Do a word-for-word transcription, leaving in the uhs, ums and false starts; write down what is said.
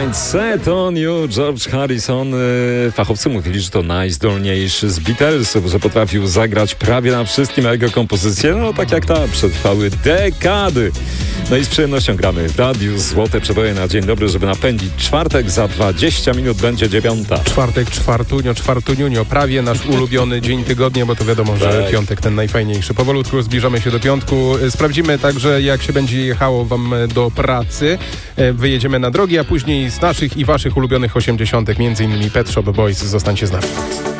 Can't Set On You, George Harrison. Fachowcy mówili, że to najzdolniejszy z Beatlesów, że potrafił zagrać prawie na wszystkim, a jego kompozycje, no tak jak ta, przetrwały dekady. No i z przyjemnością gramy w radiu Złote Przeboje na dzień dobry, żeby napędzić czwartek. Za dwadzieścia minut będzie dziewiąta. Czwartek, czwartunio, czwartuniunio, prawie nasz ulubiony dzień tygodnia, bo to wiadomo, że tak. Piątek ten najfajniejszy. Powolutku zbliżamy się do piątku. Sprawdzimy także, jak się będzie jechało wam do pracy. Wyjedziemy na drogi, a później z naszych i waszych ulubionych osiemdziesiątek, między innymi Pet Shop Boys. Zostańcie z nami.